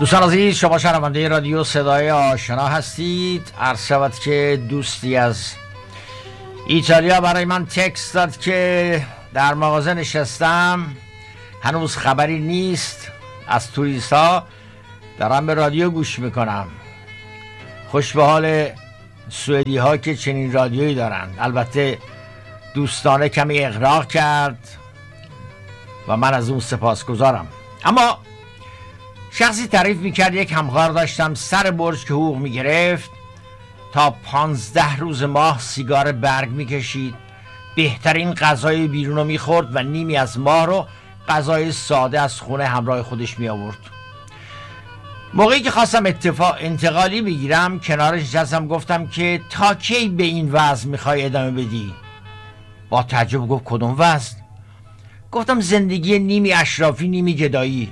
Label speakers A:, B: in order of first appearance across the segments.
A: دوستان عزیز، شما شنونده رادیو صدای آشنا هستید. عرض شود که دوستی از ایتالیا برای من تکست داد که در مغازه نشستم، هنوز خبری نیست از توریست ها، دارم به رادیو گوش میکنم. خوش به حال سوئدی ها که چنین رادیویی دارن. البته دوستانه کمی اغراق کرد و من از اون سپاسگزارم. اما شخصی تعریف میکرد یک همکار داشتم سر برج که حقوق میگرفت، تا 15 روز ماه سیگار برگ میکشید، بهترین غذای بیرون رو میخورد و نیمی از ماه رو غذای ساده از خونه همراه خودش میآورد. موقعی که خواستم انتقالی بگیرم کنارش نشستم، گفتم که تا کی به این وضع میخوای ادامه بدی؟ با تعجب گفت کدوم وضع؟ گفتم زندگی نیمی اشرافی نیمی گدایی.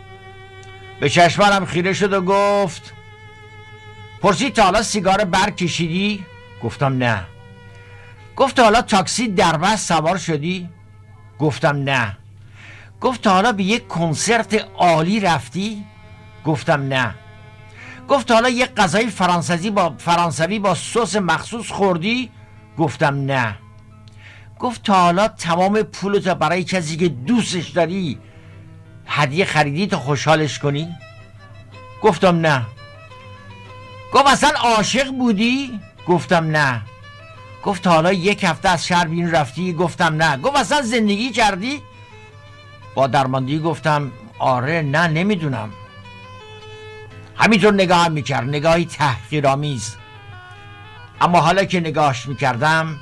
A: به چشمانم خیره شد و گفت، پرسید تا حالا سیگار برگ کشیدی؟ گفتم نه. گفت تا حالا تاکسی در بس سوار شدی؟ گفتم نه. گفت تا حالا به یک کنسرت عالی رفتی؟ گفتم نه. گفت تا حالا یک غذای فرانسوی با سس مخصوص خوردی؟ گفتم نه. گفت تا حالا تمام پولت برای کسی که دوستش داری هدیه خریدی تا خوشحالش کنی؟ گفتم نه. گفت اصلا عاشق بودی؟ گفتم نه. گفت تا حالا یک هفته از شهر بیرون رفتی؟ گفتم نه. گفت اصلا زندگی کردی؟ با درماندگی گفتم آره نه نمیدونم. همینطور نگاه میکرد، نگاهی تحقیرآمیز. اما حالا که نگاهش میکردم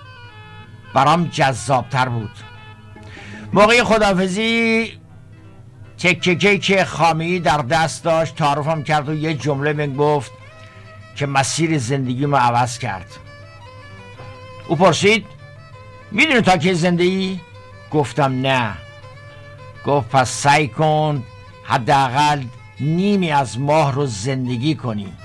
A: برام جذابتر بود. موقع خداحافظی تکه کیک خامه‌ای در دست داشت، تعارفم کرد و یه جمله من گفت که مسیر زندگیمو عوض کرد. او پرسید میدونی تا کی زندگی؟ گفتم نه. گفت پس سعی کن حداقل نیمی از ماه رو زندگی کنی.